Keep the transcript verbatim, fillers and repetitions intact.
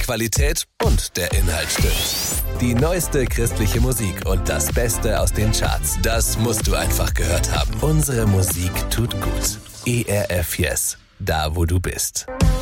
Qualität und der Inhalt stimmt. Die neueste christliche Musik und das Beste aus den Charts. Das musst du einfach gehört haben. Unsere Musik tut gut. E R F Yes. Da, wo du bist.